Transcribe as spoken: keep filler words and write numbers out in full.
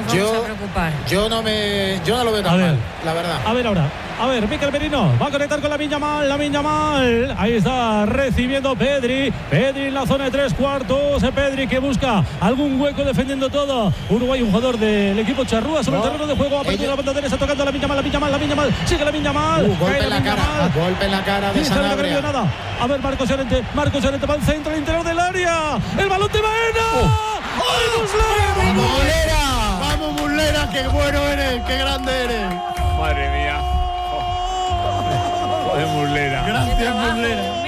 vamos yo, a preocupar. Yo no me, yo no lo veo tan mal, la verdad. A ver ahora. A ver, Mikel Merino va a conectar con Lamine Yamal, Lamine Yamal. Ahí está recibiendo Pedri. Pedri en la zona de tres cuartos. Pedri que busca algún hueco defendiendo todo. Uruguay, un jugador del equipo charrúa sobre no. el terreno de juego. Apertura de la banda derecha, tocando Lamine Yamal, Lamine Yamal, Lamine Yamal. Sigue Lamine Yamal. Uh, golpe en la cara. Yamal. Golpe en la cara de Sanabria. Nada. A ver, Marcos Llorente. Marcos Llorente va al centro, al interior del área. El balón de Baena. Uh. ¡Ay, Muslera! ¡Vamos, Muslera! ¡Vamos, Muslera! ¡Qué bueno eres! ¡Qué grande eres! Madre mía. Joder, Muslera. Gracias, Muslera.